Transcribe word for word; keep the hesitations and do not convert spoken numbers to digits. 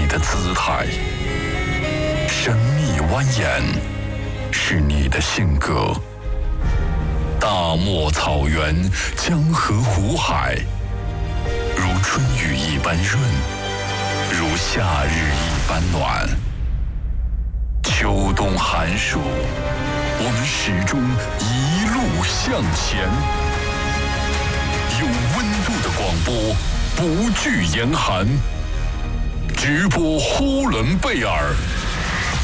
的姿态，神秘蜿蜒是你的性格。大漠草原，江河湖海，如春雨一般润，如夏日一般暖。秋冬寒暑，我们始终一路向前。有温度的广播，不惧严寒。直播呼伦贝尔。